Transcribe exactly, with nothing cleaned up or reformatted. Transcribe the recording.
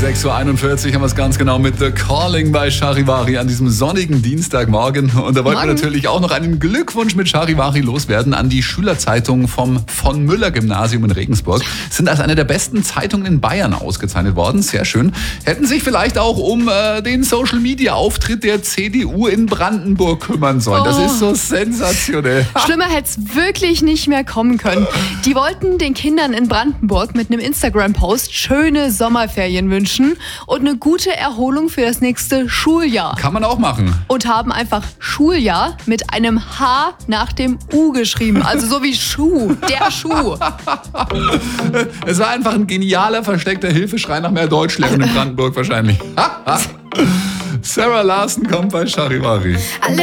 sechs Uhr einundvierzig haben wir es ganz genau mit The Calling bei Charivari an diesem sonnigen Dienstagmorgen. Und da wollten wir natürlich auch noch einen Glückwunsch mit Charivari loswerden an die Schülerzeitung vom von Müller Gymnasium in Regensburg. Sind als eine der besten Zeitungen in Bayern ausgezeichnet worden. Sehr schön. Hätten sich vielleicht auch um äh, den Social-Media-Auftritt der C D U in Brandenburg kümmern sollen. Oh. Das ist so sensationell. Schlimmer hätte es wirklich nicht mehr kommen können. Die wollten den Kindern in Brandenburg mit einem Instagram-Post schöne Sommerferien wünschen und eine gute Erholung für das nächste Schuljahr. Kann man auch machen. Und haben einfach Schuljahr mit einem H nach dem U geschrieben. Also so wie Schuh, der Schuh. Es war einfach ein genialer, versteckter Hilfeschrei nach mehr Deutschlernen in Brandenburg wahrscheinlich. Sarah Larson kommt bei Charivari. Alle